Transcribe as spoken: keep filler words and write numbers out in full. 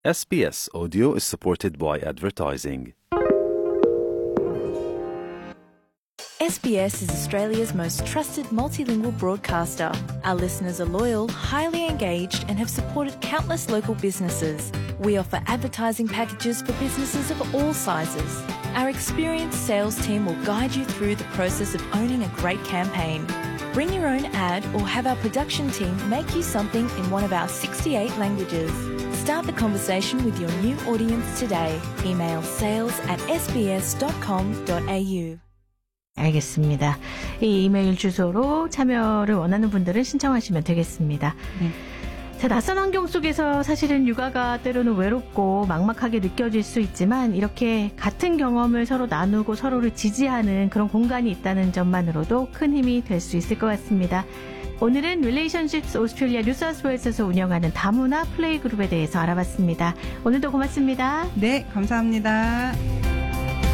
S B S Audio is supported by advertising. S B S is Australia's most trusted multilingual broadcaster. Our listeners are loyal, highly engaged, and have supported countless local businesses. We offer advertising packages for businesses of all sizes. Our experienced sales team will guide you through the process of owning a great campaign. Bring your own ad or have our production team make you something in one of our sixty-eight languages. Start the conversation with your new audience today. Email sales at s b s dot com dot a u. 알겠습니다. 이 이메일 주소로 참여를 원하는 분들은 신청하시면 되겠습니다. 네. 자, 낯선 환경 속에서 사실은 육아가 때로는 외롭고 막막하게 느껴질 수 있지만 이렇게 같은 경험을 서로 나누고 서로를 지지하는 그런 공간이 있다는 점만으로도 큰 힘이 될 수 있을 것 같습니다. 오늘은 릴레이션십스 오스트레일리아 뉴사우스웨일스에서 운영하는 다문화 플레이 그룹에 대해서 알아봤습니다. 오늘도 고맙습니다. 네, 감사합니다.